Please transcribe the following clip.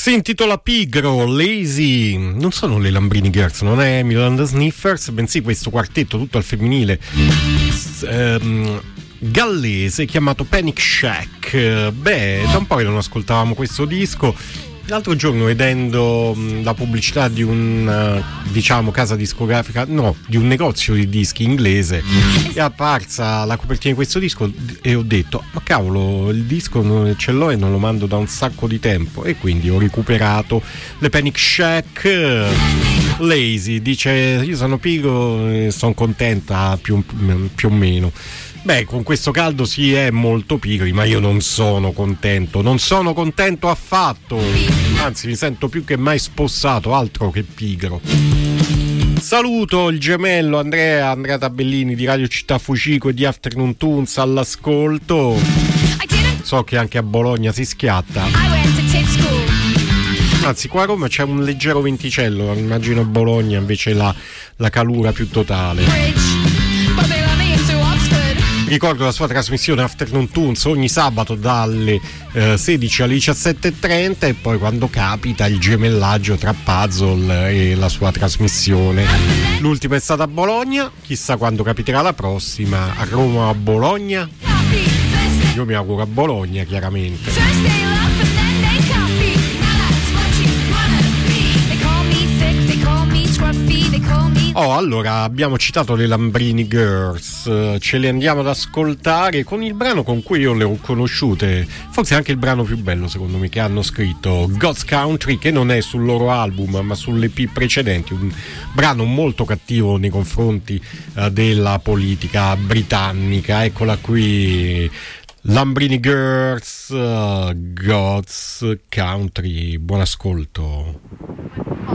Si intitola Pigro, Lazy. Non sono le Lambrini Girls, non è Milan the Sniffers, bensì questo quartetto tutto al femminile gallese chiamato Panic Shack. Da un po' che non ascoltavamo questo disco. L'altro giorno, vedendo la pubblicità di un casa discografica, no, di un negozio di dischi inglese, è apparsa la copertina di questo disco e ho detto: ma cavolo, il disco ce l'ho e non lo mando da un sacco di tempo, e quindi ho recuperato le Panic Shack. Lazy dice: io sono pigro e sono contenta più o meno. Con questo caldo si è molto pigri, ma io non sono contento affatto, anzi mi sento più che mai spossato, altro che pigro. Saluto il gemello Andrea Tabellini di Radio Città Fucico e di Afternoon Tunes all'ascolto. So che anche a Bologna si schiatta. Anzi, qua a Roma c'è un leggero venticello, immagino a Bologna invece la calura più totale. Ricordo la sua trasmissione Afternoon Tunes ogni sabato dalle 16 alle 17.30 e poi quando capita il gemellaggio tra Puzzle e la sua trasmissione. L'ultima è stata a Bologna, chissà quando capiterà la prossima, a Roma o a Bologna. Io mi auguro a Bologna, chiaramente. Allora, abbiamo citato le Lambrini Girls, ce le andiamo ad ascoltare con il brano con cui io le ho conosciute, forse anche il brano più bello secondo me che hanno scritto, God's Country, che non è sul loro album ma sull'EP precedenti, un brano molto cattivo nei confronti della politica britannica. Eccola qui, Lambrini Girls, God's Country, buon ascolto.